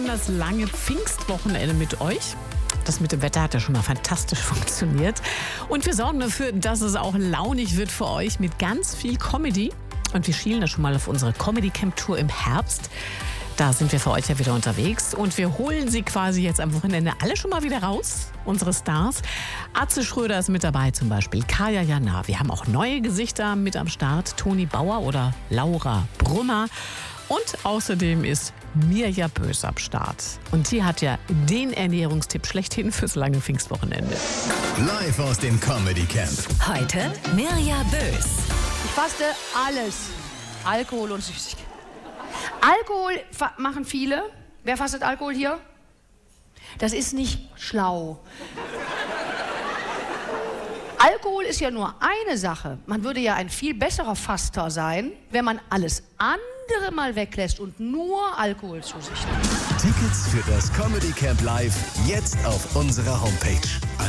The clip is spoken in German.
feiern das lange Pfingstwochenende mit euch. Das mit dem Wetter hat ja schon mal fantastisch funktioniert. Und wir sorgen dafür, dass es auch launig wird für euch mit ganz viel Comedy. Und wir schielen da schon mal auf unsere Comedy-Camp-Tour im Herbst. Da sind wir für euch ja wieder unterwegs. Und wir holen sie quasi jetzt am Wochenende alle schon mal wieder raus, unsere Stars. Atze Schröder ist mit dabei zum Beispiel, Kaya Jana. Wir haben auch neue Gesichter mit am Start. Toni Bauer oder Laura Brümmer. Und außerdem ist Mirja Bös am Start. Und die hat ja den Ernährungstipp schlechthin fürs lange Pfingstwochenende. Live aus dem Comedy Camp. Heute Mirja Bös. Ich faste alles. Alkohol und Süßigkeiten. Alkohol machen viele. Wer fastet Alkohol hier? Das ist nicht schlau. Alkohol ist ja nur eine Sache. Man würde ja ein viel besserer Faster sein, wenn man alles andere mal weglässt und nur Alkohol zu sich nimmt. Tickets für das Comedy Camp Live jetzt auf unserer Homepage.